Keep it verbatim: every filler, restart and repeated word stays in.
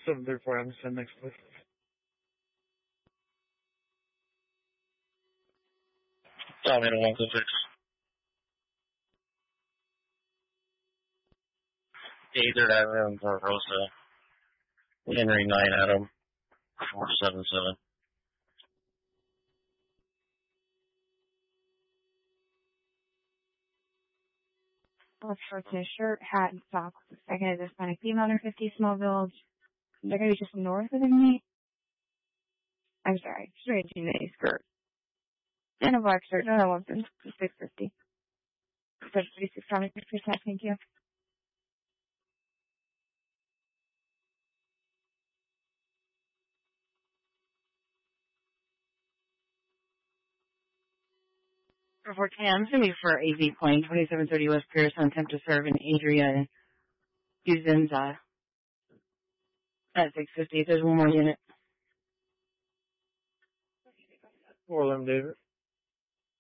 seven thirty-four, I'm send next please. Tommy to one six. Eighth Avenue, North Rosa. Henry nine Adam. four seven seven. Let's short to shirt, hat, and socks. Second is Hispanic female under fifty, small village. They're going to be just north of me. I'm sorry, straight to me, skirt. And a black shirt, no, that one's six fifty. That's thirty-six dollars percent, thank you. For fourteen, I'm going to be for A V Plane, twenty-seven thirty West Pierce, on temp to serve in Adria, Uzenza, at six fifty. There's one more unit. Orlem, David.